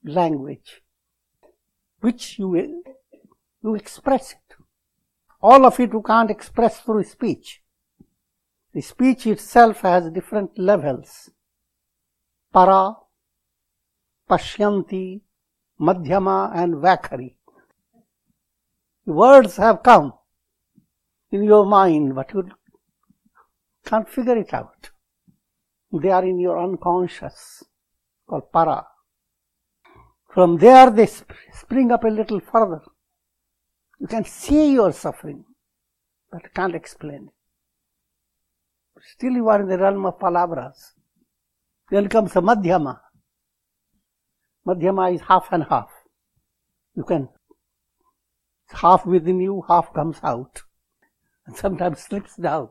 language, which you express it. All of it you can't express through speech. The speech itself has different levels. Para, Pashyanti, Madhyama and Vakhari. The words have come in your mind, but you can't figure it out. They are in your unconscious, called para. From there they spring up a little further. You can see your suffering, but can't explain it. Still you are in the realm of palavras. Then comes the Madhyama. Madhyama is half and half. You can, half within you, half comes out. And sometimes slips down.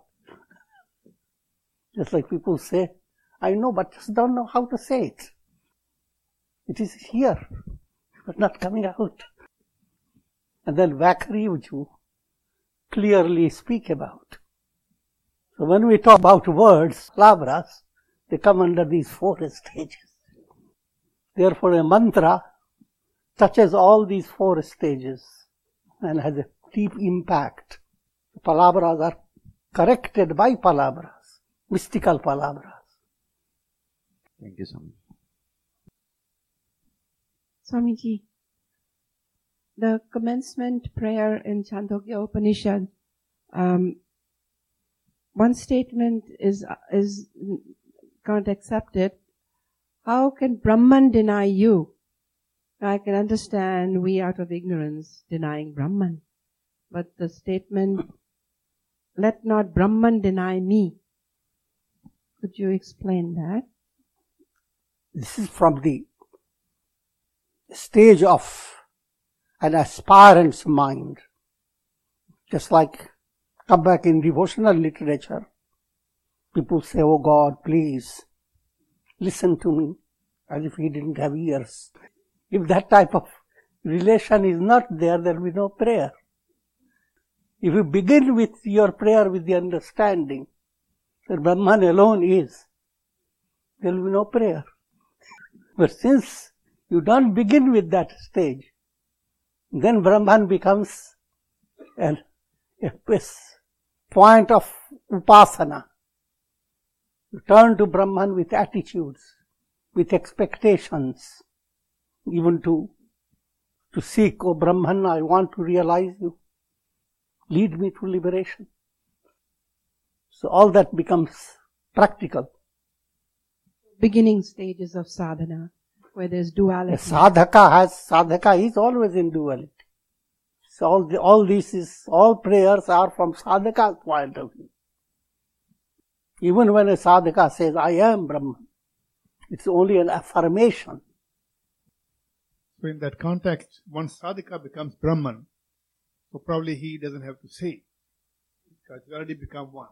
Just like people say, I know, but just don't know how to say it. It is here, but not coming out. And then Vakhari, which you clearly speak about. So when we talk about words, palavras, they come under these 4 stages. Therefore a mantra touches all these 4 stages and has a deep impact. The palavras are corrected by palavras, mystical palavras. Thank you, Swami. Swamiji, the commencement prayer in Chandogya Upanishad, one statement is can't accept it. How can Brahman deny you? I can understand we out of ignorance denying Brahman. But the statement, let not Brahman deny me. Could you explain that? This is from the stage of an aspirant's mind. Just like, come back in devotional literature, people say, oh God, please, listen to me, as if he didn't have ears. If that type of relation is not there, there will be no prayer. If you begin with your prayer with the understanding that Brahman alone is, there will be no prayer. But since you don't begin with that stage, then Brahman becomes a point of upasana. You turn to Brahman with attitudes, with expectations, even to seek, oh Brahman, I want to realize you. Lead me to liberation. So all that becomes practical. Beginning stages of sadhana, where there's duality. Sadhaka is always in duality. So all prayers are from sadhaka's point of view. Even when a sadhaka says, I am Brahman, it's only an affirmation. So in that context, once sadhaka becomes Brahman, so probably he doesn't have to say, because he already become one.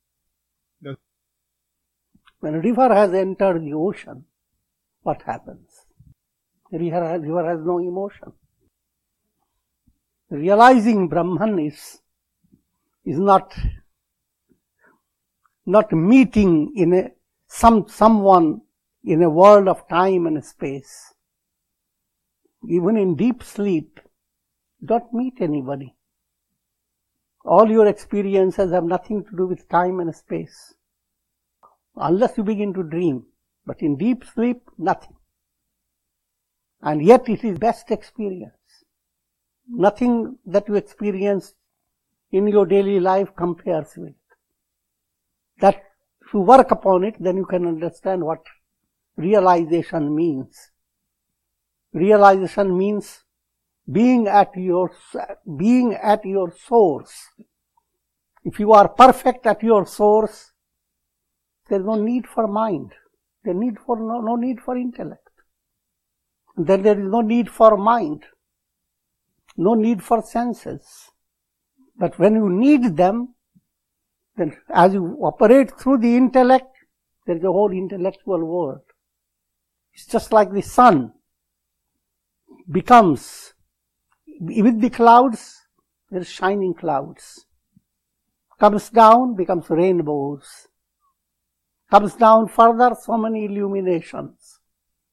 When a river has entered the ocean, what happens? The river has no emotion. Realizing Brahman is not meeting in someone in a world of time and space. Even in deep sleep, you don't meet anybody. All your experiences have nothing to do with time and space. Unless you begin to dream. But in deep sleep, nothing. And yet it is best experience. Nothing that you experience in your daily life compares with it. That if you work upon it, then you can understand what realization means. Realization means being at your source. If you are perfect at your source, there is no need for mind. There is no need for intellect. Then there is no need for mind. No need for senses. But when you need them, then as you operate through the intellect, there is a whole intellectual world. It's just like the sun becomes, with the clouds, there are shining clouds. Comes down, becomes rainbows. Comes down further, so many illuminations.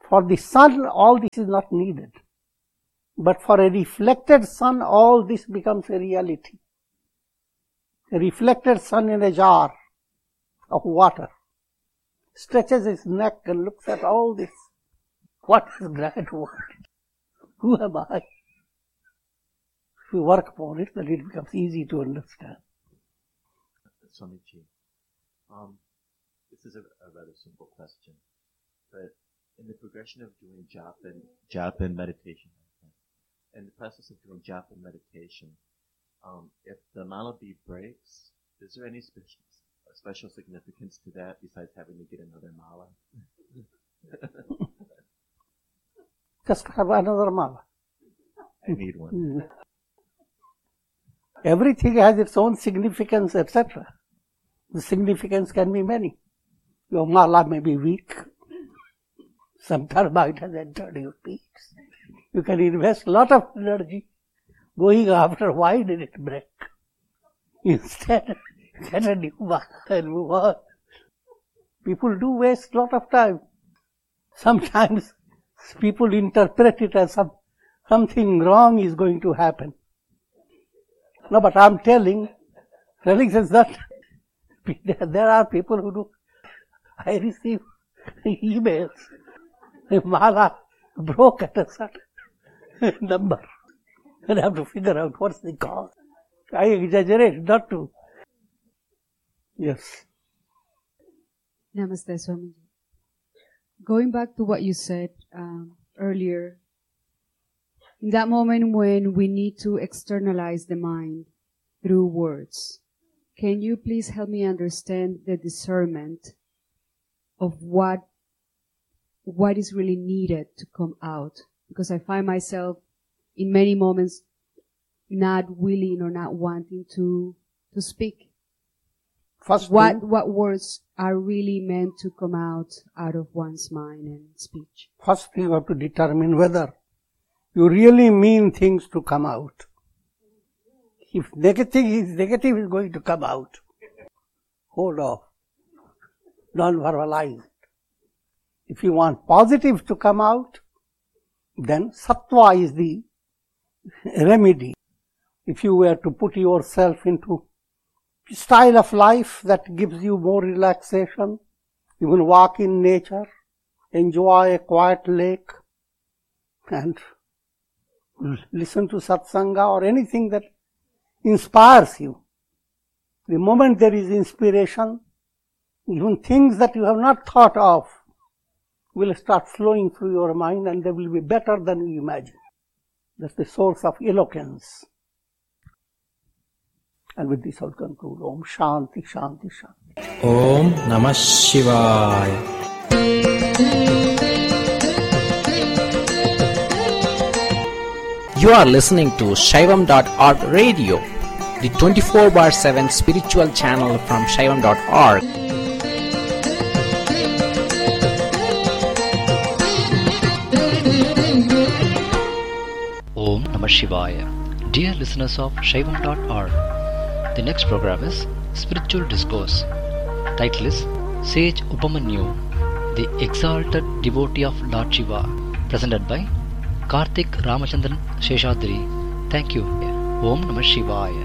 For the sun, all this is not needed. But for a reflected sun, all this becomes a reality. A reflected sun in a jar of water stretches his neck and looks at all this. What is grand world? Who am I? If you work upon it, then it becomes easy to understand. Swamiji, this is a rather simple question, but in the progression of doing japa and meditation, in the process of doing japa and meditation, if the mala bead breaks, is there any special significance to that besides having to get another mala? Just have another mala. I need one. Everything has its own significance, etc. The significance can be many. Your mala may be weak. Some termite has entered your peaks. You can invest a lot of energy going after why did it break. Instead, get a new mala and move on. People do waste a lot of time. Sometimes people interpret it as something wrong is going to happen. No, but I'm telling, Felix is not. There are people who do. I receive emails. The mala broke at a certain number. And I have to figure out what's the cause. I exaggerate, not to. Yes. Namaste, Swamiji. Going back to what you said earlier, in that moment when we need to externalize the mind through words, can you please help me understand the discernment of what is really needed to come out? Because I find myself in many moments not willing or not wanting to speak. What words are really meant to come out of one's mind and speech? First thing you have to determine whether you really mean things to come out. If negative is going to come out, hold off. Don't verbalize it. If you want positive to come out, then sattva is the remedy. If you were to put yourself into a style of life that gives you more relaxation, you will walk in nature, enjoy a quiet lake, and listen to satsanga or anything that inspires you. The moment there is inspiration, even things that you have not thought of will start flowing through your mind and they will be better than you imagine. That's the source of eloquence. And with this I'll conclude. Om Shanti Shanti Shanti. Om Namah Shivaya. You are listening to Shaivam.org radio, the 24/7 spiritual channel from Shaivam.org. Om Namah Shivaya. Dear listeners of Shaivam.org, the next program is Spiritual Discourse. Title is Sage Upamanyu, the Exalted Devotee of Lord Shiva, presented by Karthik Ramachandran Sheshadri. Thank you. Om Namah Shivaya.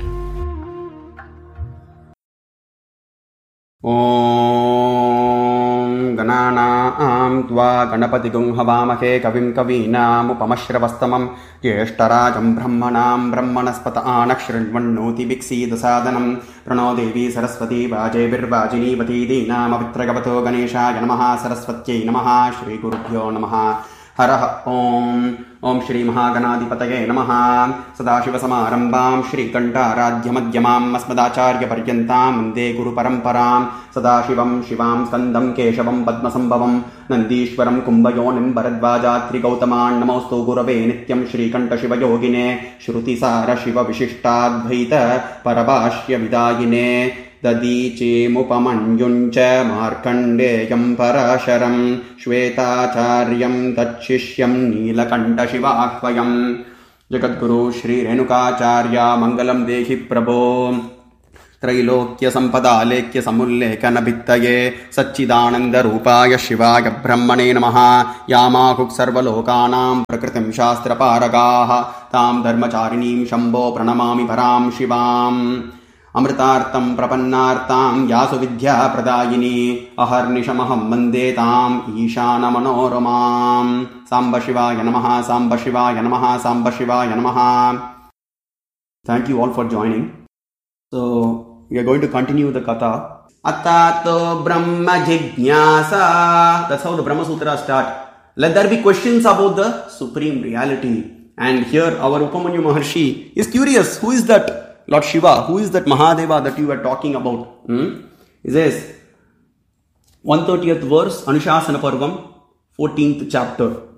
Om Gananam Tva Ganapatigum Havamahe Kavim Kavinam Upamashravastamam Jeshtarajam Brahmanam Brahmanaspata Anakshrinvannoti Biksi Dasadanam Prano Devi Saraswati Vaje Virvajini Vati Dinam Avitragavato Ganeshaya Namaha Saraswatyai Namaha Shri Gurubhyo Namaha Hara Om Shri Mahaganadipataye Namaha Sadashivasamarambam Shri Kantaradhyamadhyamam Asmadacharya Paryantam Vande Guru Paramparam Sadashivam Shivam Skandam Keshavam Padmasambhavam Nandishwaram Kumbhayonim Bharadvajatri Gautaman Namostu Gurave Nityam Shri Kanta Shiva Yogine Shruti Sara Shiva Vishishtadvaita Parabhashya Vidayine Dadiche Mupamanyuncha Markandeyam Parasharam Shvetacharyam Tachishyam Nilakanta Shivahvayam Jagadguru Shri Renukacharya Mangalam Dehi Prabho त्रैलोक्य संपदालेख्य समुल्लेखन भित्तये सच्चिदानंद रूपाय शिवाय ब्रह्मणे नमः। यामाहुः सर्वलोकानां प्रकृतिं शास्त्रपारगाः तां धर्मचारिणीं शम्भो प्रणमामि परां शिवाम्। अमृतार्थं प्रपन्नार्तां यासु विद्या प्रदायिनी अहर्निशमहं वन्दे ताम् ईशानमनोरमाम्। सांब शिवाय नमः, सांब शिवाय नमः, सांब शिवाय नमः। Thank you all for joining. So we are going to continue the katha. Atato Brahma Jignasa. That's how the Brahma Sutra start. Let there be questions about the supreme reality. And here our Upamanyu Maharshi is curious. Who is that Lord Shiva? Who is that Mahadeva that you were talking about? He says, 130th verse, Anushasana Parvam, 14th chapter.